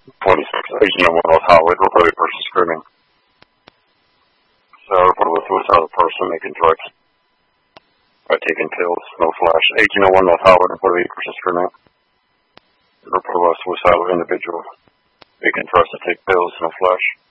26, Agent of North Hollywood, reported a person screaming. So, reported a suicidal person making drugs by taking pills, no flash. 1801 North Hollywood, reported a person screaming. Reported a suicidal individual making drugs to take pills, no flash.